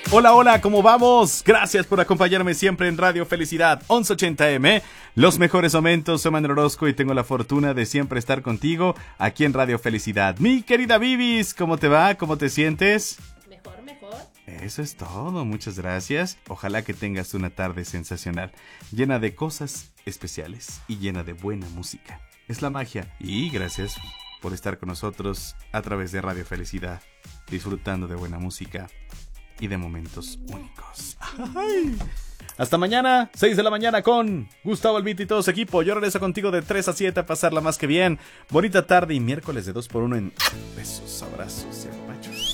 Hola, hola, ¿cómo vamos? Gracias por acompañarme siempre en Radio Felicidad 1180M. Los mejores momentos, soy Manuel Orozco y tengo la fortuna de siempre estar contigo aquí en Radio Felicidad. Mi querida Vivis, ¿cómo te va? ¿Cómo te sientes? Mejor, mejor. Eso es todo, muchas gracias. Ojalá que tengas una tarde sensacional, llena de cosas especiales y llena de buena música. Es la magia. Y gracias por estar con nosotros a través de Radio Felicidad, disfrutando de buena música y de momentos únicos. ¡Ay! Hasta mañana, 6 de la mañana con Gustavo Albita y todo su equipo. Yo regreso contigo de 3 a 7 a pasarla más que bien. Bonita tarde y miércoles de 2x1 en besos, abrazos y